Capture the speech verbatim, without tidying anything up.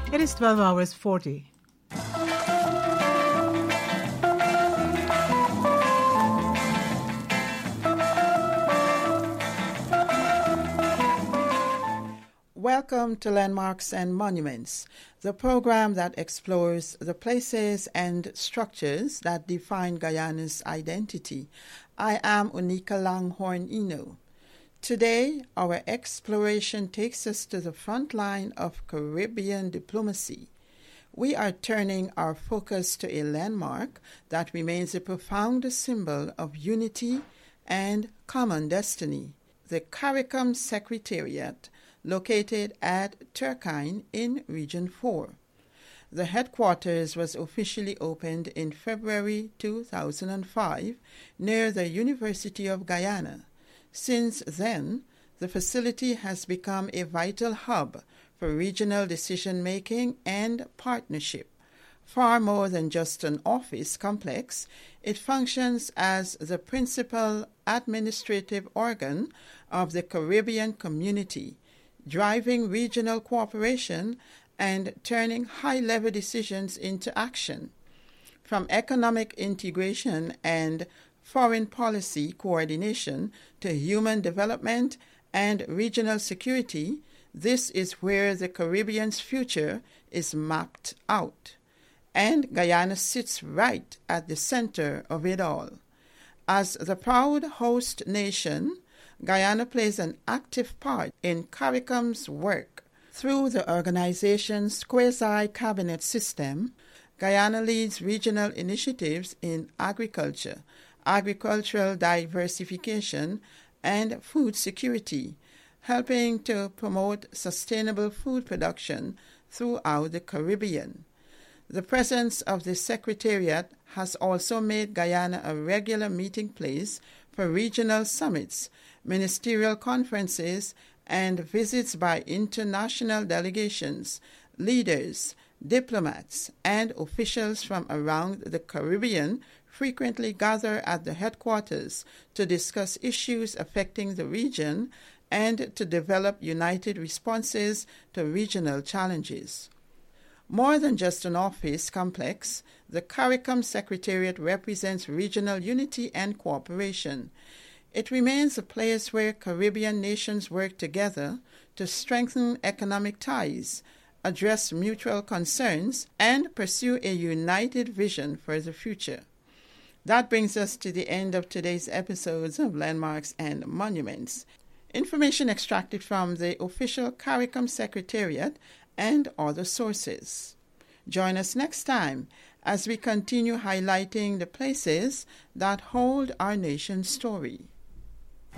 It is twelve hours forty. Welcome to Landmarks and Monuments, the program that explores the places and structures that define Guyana's identity. I am Unika Langhorne Ino. Today, our exploration takes us to the front line of Caribbean diplomacy. We are turning our focus to a landmark that remains a profound symbol of unity and common destiny, the CARICOM Secretariat, located at Turkine in Region four. The headquarters was officially opened in February two thousand five near the University of Guyana. Since then, the facility has become a vital hub for regional decision-making and partnership. Far more than just an office complex, it functions as the principal administrative organ of the Caribbean community, driving regional cooperation and turning high-level decisions into action. From economic integration and foreign policy coordination to human development and regional security, this is where the Caribbean's future is mapped out. And Guyana sits right at the center of it all. As the proud host nation, Guyana plays an active part in CARICOM's work. Through the organization's quasi-cabinet system, Guyana leads regional initiatives in agriculture, agricultural diversification, and food security, helping to promote sustainable food production throughout the Caribbean. The presence of the Secretariat has also made Guyana a regular meeting place for regional summits, ministerial conferences, and visits by international delegations, leaders, diplomats, and officials from around the Caribbean frequently gather at the headquarters to discuss issues affecting the region and to develop united responses to regional challenges. More than just an office complex, the CARICOM Secretariat represents regional unity and cooperation. It remains a place where Caribbean nations work together to strengthen economic ties, address mutual concerns, and pursue a united vision for the future. That brings us to the end of today's episodes of Landmarks and Monuments. Information extracted from the official CARICOM Secretariat and other sources. Join us next time as we continue highlighting the places that hold our nation's story.